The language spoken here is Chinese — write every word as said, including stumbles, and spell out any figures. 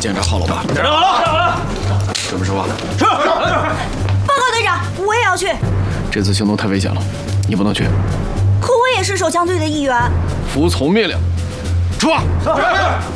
检查好了吧？ 检查好了，检查好了。 准备出发。 是。 报告队长，我也要去。 这次行动太危险了，你不能去。 可我也是手枪队的一员。 服从命令，出发。是。